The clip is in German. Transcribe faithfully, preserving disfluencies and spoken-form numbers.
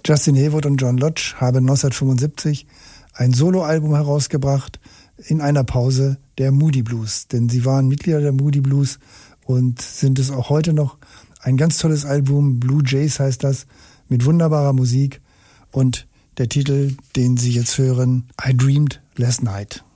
Justin Hayward und John Lodge haben neunzehnhundertfünfundsiebzig ein Soloalbum herausgebracht in einer Pause der Moody Blues. Denn sie waren Mitglieder der Moody Blues und sind es auch heute noch. Ein ganz tolles Album, Blue Jays heißt das, mit wunderbarer Musik. Und der Titel, den Sie jetzt hören, I Dreamed Last Night.